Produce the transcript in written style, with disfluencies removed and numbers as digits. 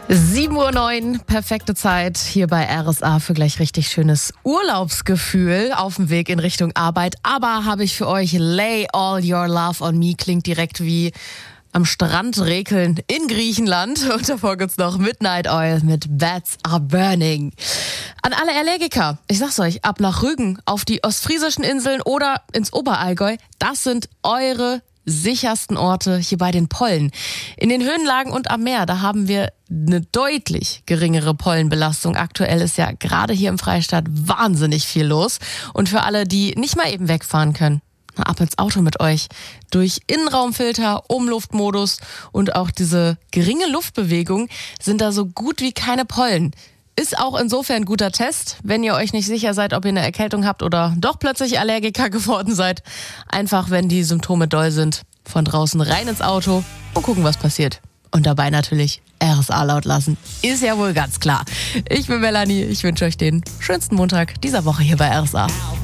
7:09 Uhr, perfekte Zeit hier bei RSA für gleich richtig schönes Urlaubsgefühl auf dem Weg in Richtung Arbeit. Aber habe ich für euch Lay All Your Love on Me, klingt direkt wie am Strand rekeln in Griechenland. Und davor gibt's noch Midnight Oil mit Bats Are Burning. An alle Allergiker, ich sag's euch, ab nach Rügen, auf die ostfriesischen Inseln oder ins Oberallgäu, das sind eure sichersten Orte hier bei den Pollen. In den Höhenlagen und am Meer, da haben wir eine deutlich geringere Pollenbelastung. Aktuell ist ja gerade hier im Freistaat wahnsinnig viel los. Und für alle, die nicht mal eben wegfahren können, ab ins Auto mit euch. Durch Innenraumfilter, Umluftmodus und auch diese geringe Luftbewegung sind da so gut wie keine Pollen. Ist auch insofern ein guter Test, wenn ihr euch nicht sicher seid, ob ihr eine Erkältung habt oder doch plötzlich Allergiker geworden seid. Einfach, wenn die Symptome doll sind, von draußen rein ins Auto und gucken, was passiert. Und dabei natürlich RSA laut lassen. Ist ja wohl ganz klar. Ich bin Melanie, ich wünsche euch den schönsten Montag dieser Woche hier bei RSA.